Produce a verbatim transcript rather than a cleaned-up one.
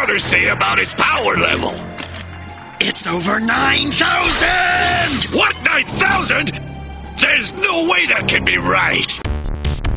counter say about his power level? It's over nine thousand! What, nine thousand? There's no way that can be right!